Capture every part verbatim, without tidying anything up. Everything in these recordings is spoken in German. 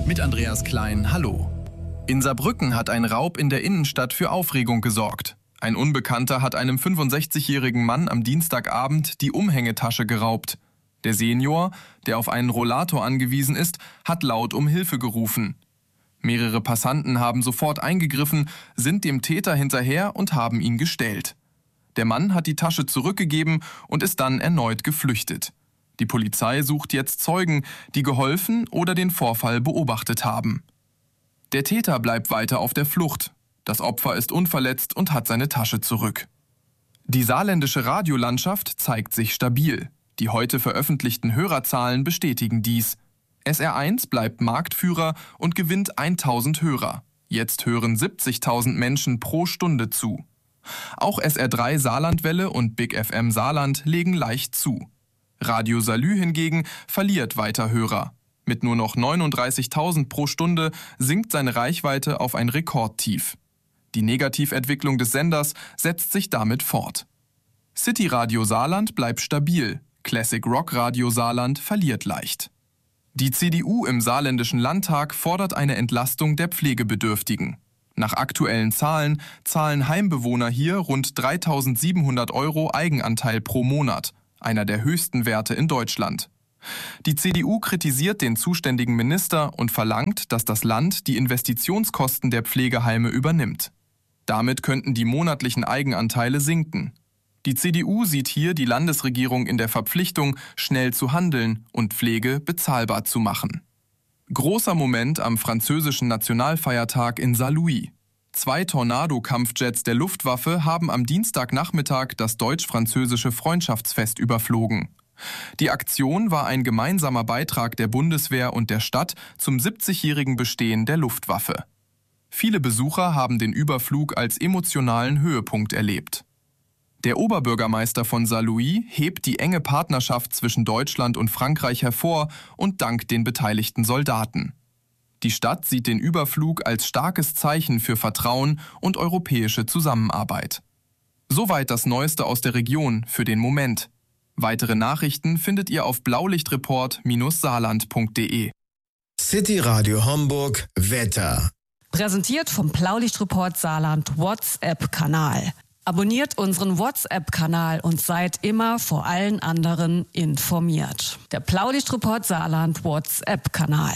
Mit Andreas Klein, hallo. In Saarbrücken hat ein Raub in der Innenstadt für Aufregung gesorgt. Ein Unbekannter hat einem fünfundsechzigjährigen Mann am Dienstagabend die Umhängetasche geraubt. Der Senior, der auf einen Rollator angewiesen ist, hat laut um Hilfe gerufen. Mehrere Passanten haben sofort eingegriffen, sind dem Täter hinterher und haben ihn gestellt. Der Mann hat die Tasche zurückgegeben und ist dann erneut geflüchtet. Die Polizei sucht jetzt Zeugen, die geholfen oder den Vorfall beobachtet haben. Der Täter bleibt weiter auf der Flucht. Das Opfer ist unverletzt und hat seine Tasche zurück. Die saarländische Radiolandschaft zeigt sich stabil. Die heute veröffentlichten Hörerzahlen bestätigen dies. S R eins bleibt Marktführer und gewinnt tausend Hörer. Jetzt hören siebzigtausend Menschen pro Stunde zu. Auch S R drei Saarlandwelle und Big F M Saarland legen leicht zu. Radio Salü hingegen verliert weiter Hörer. Mit nur noch neununddreißigtausend pro Stunde sinkt seine Reichweite auf ein Rekordtief. Die Negativentwicklung des Senders setzt sich damit fort. City Radio Saarland bleibt stabil, Classic Rock Radio Saarland verliert leicht. Die C D U im saarländischen Landtag fordert eine Entlastung der Pflegebedürftigen. Nach aktuellen Zahlen zahlen Heimbewohner hier rund dreitausendsiebenhundert Euro Eigenanteil pro Monat, einer der höchsten Werte in Deutschland. Die C D U kritisiert den zuständigen Minister und verlangt, dass das Land die Investitionskosten der Pflegeheime übernimmt. Damit könnten die monatlichen Eigenanteile sinken. Die C D U sieht hier die Landesregierung in der Verpflichtung, schnell zu handeln und Pflege bezahlbar zu machen. Großer Moment am französischen Nationalfeiertag in Saarlouis. Zwei Tornado-Kampfjets der Luftwaffe haben am Dienstagnachmittag das deutsch-französische Freundschaftsfest überflogen. Die Aktion war ein gemeinsamer Beitrag der Bundeswehr und der Stadt zum siebzigjährigen Bestehen der Luftwaffe. Viele Besucher haben den Überflug als emotionalen Höhepunkt erlebt. Der Oberbürgermeister von Saarlouis hebt die enge Partnerschaft zwischen Deutschland und Frankreich hervor und dankt den beteiligten Soldaten. Die Stadt sieht den Überflug als starkes Zeichen für Vertrauen und europäische Zusammenarbeit. Soweit das Neueste aus der Region für den Moment. Weitere Nachrichten findet ihr auf blaulichtreport Bindestrich saarland punkt de. City Radio Homburg Wetter. Präsentiert vom Blaulichtreport Saarland WhatsApp-Kanal. Abonniert unseren WhatsApp-Kanal und seid immer vor allen anderen informiert. Der Blaulichtreport Saarland WhatsApp-Kanal.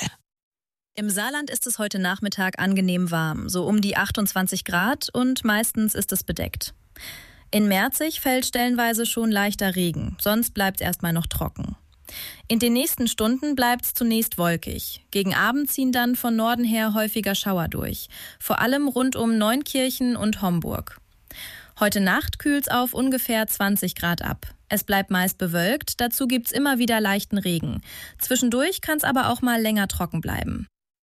Im Saarland ist es heute Nachmittag angenehm warm, so um die achtundzwanzig Grad und meistens ist es bedeckt. In Merzig fällt stellenweise schon leichter Regen, sonst bleibt es erstmal noch trocken. In den nächsten Stunden bleibt es zunächst wolkig. Gegen Abend ziehen dann von Norden her häufiger Schauer durch, vor allem rund um Neunkirchen und Homburg. Heute Nacht kühlt es auf ungefähr zwanzig Grad ab. Es bleibt meist bewölkt, dazu gibt es immer wieder leichten Regen. Zwischendurch kann es aber auch mal länger trocken bleiben.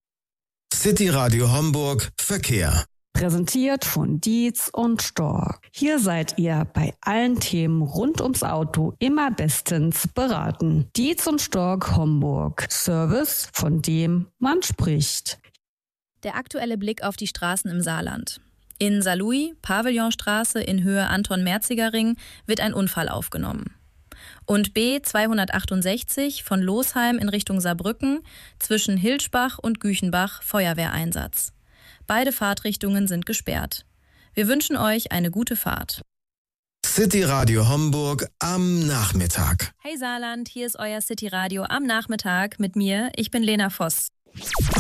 City Radio Homburg Verkehr. Präsentiert von Dietz und Stork. Hier seid ihr bei allen Themen rund ums Auto immer bestens beraten. Dietz und Stork Homburg. Service, von dem man spricht. Der aktuelle Blick auf die Straßen im Saarland. In Saarlouis, Pavillonstraße in Höhe Anton-Merziger-Ring, wird ein Unfall aufgenommen. Und B zweihundertachtundsechzig von Losheim in Richtung Saarbrücken zwischen Hilschbach und Güchenbach Feuerwehreinsatz. Beide Fahrtrichtungen sind gesperrt. Wir wünschen euch eine gute Fahrt. City Radio Homburg am Nachmittag. Hey Saarland, hier ist euer City Radio am Nachmittag mit mir. Ich bin Lena Voss.